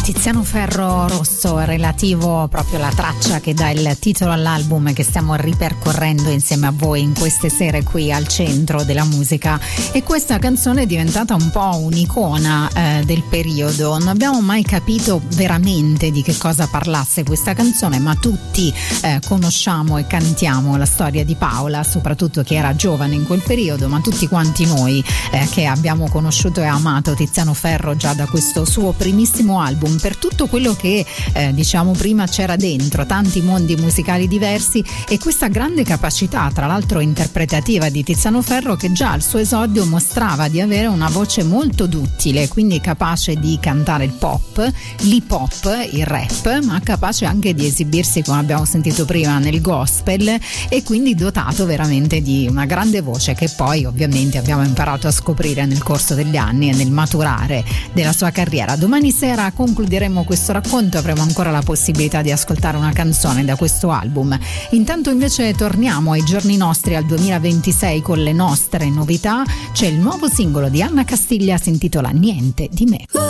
Tiziano Ferro Rosso, relativo proprio alla traccia che dà il titolo all'album che stiamo ripercorrendo insieme a voi in queste sere qui al centro della musica. E questa canzone è diventata un po' un'icona del periodo. Non abbiamo mai capito veramente di che cosa parlasse questa canzone, ma tutti conosciamo e cantiamo la storia di Paola, soprattutto chi era giovane in quel periodo, ma tutti quanti noi che abbiamo conosciuto e amato Tiziano Ferro già da questo suo primissimo album, per tutto quello che diciamo prima c'era dentro, tanti mondi musicali diversi e questa grande capacità, tra l'altro interpretativa, di Tiziano Ferro, che già al suo esordio mostrava di avere una voce molto duttile, quindi capace di cantare il pop, l'hip hop, il rap, ma capace anche di esibirsi, come abbiamo sentito prima, nel gospel, e quindi dotato veramente di una grande voce che poi ovviamente abbiamo imparato a scoprire nel corso degli anni e nel maturare della sua carriera. Domani sera concluderemo questo racconto, avremo ancora la possibilità di ascoltare una canzone da questo album. Intanto invece torniamo ai giorni nostri, al 2026, con le nostre novità. C'è il nuovo singolo di Anna Castiglia, si intitola Niente di me.